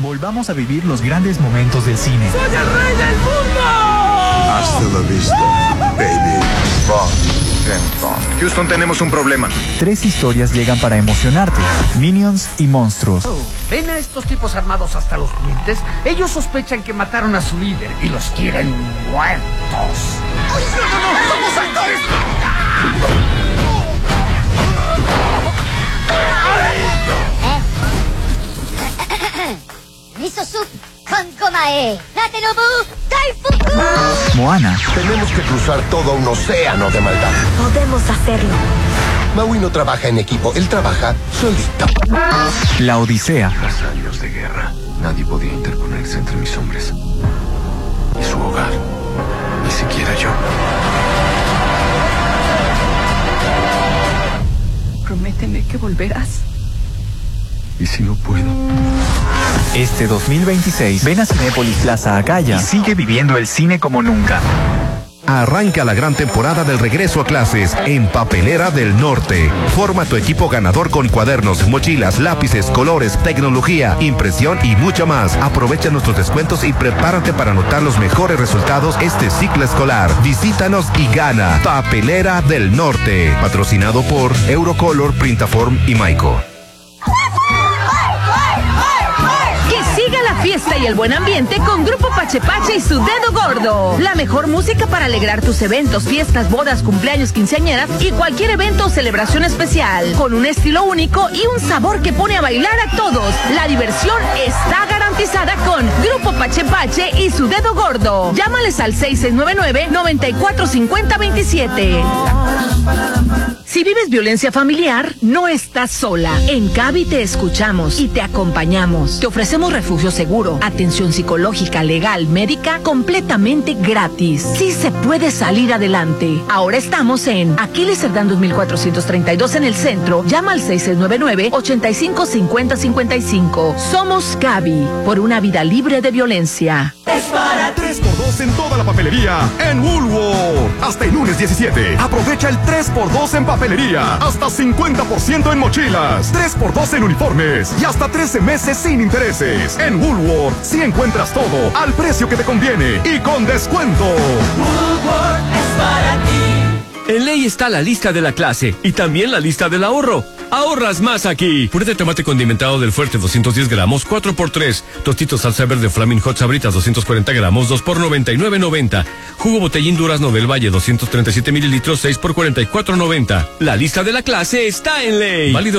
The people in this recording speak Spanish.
Volvamos a vivir los grandes momentos del cine. ¡Soy el rey del mundo! Hasta la vista, baby. Houston, tenemos un problema. 3 historias llegan para emocionarte. Minions y monstruos. ¿Ven a estos tipos armados hasta los dientes? Ellos sospechan que mataron a su líder y los quieren muertos. ¡Ay, no! ¡Somos actores! Miso soup con gomae. Natenobu Daifuku. Moana. Tenemos que cruzar todo un océano de maldad. Podemos hacerlo. Maui no trabaja en equipo, él trabaja solito. La Odisea. Tras años de guerra, nadie podía interponerse entre mis hombres y su hogar. Ni siquiera yo. Prométeme que volverás. ¿Y si no puedo? Este 2026, ven a Cinépolis Plaza Acaya y sigue viviendo el cine como nunca. Arranca la gran temporada del regreso a clases en Papelera del Norte. Forma tu equipo ganador con cuadernos, mochilas, lápices, colores, tecnología, impresión y mucho más. Aprovecha nuestros descuentos y prepárate para anotar los mejores resultados este ciclo escolar. Visítanos y gana. Papelera del Norte. Patrocinado por Eurocolor, Printaform y Maico. Siga la fiesta y el buen ambiente con Grupo Pache Pache y su Dedo Gordo. La mejor música para alegrar tus eventos, fiestas, bodas, cumpleaños, quinceañeras y cualquier evento o celebración especial. Con un estilo único y un sabor que pone a bailar a todos. La diversión está garantizada con Grupo Pache Pache y su Dedo Gordo. Llámales al 6699-945027. Si vives violencia familiar, no estás sola. En Cavi te escuchamos y te acompañamos. Te ofrecemos refugio seguro, atención psicológica, legal, médica, completamente gratis. Sí se puede salir adelante. Ahora estamos en Aquiles Cerdán 2432 en el centro. Llama al 6699-855055. Somos Cavi, por una vida libre de violencia. Es para 3x2 en toda la papelería en Woolworth. Hasta el lunes 17. Aprovecha el 3x2 en papelería. Hasta 50% en mochilas. 3x2 en uniformes. Y hasta 13 meses sin intereses. En Woolworth sí encuentras todo al precio que te conviene y con descuento. Woolworth es para ti. En Ley está la lista de la clase y también la lista del ahorro. Ahorras más aquí. Puré de tomate condimentado del Fuerte 210 gramos, 4x3. Tostitos salsa verde Flaming Hot Sabritas 240 gramos, 2x99.90. Jugo Botellín Durazno del Valle 237 mililitros, 6x44.90. La lista de la clase está en Ley. Válido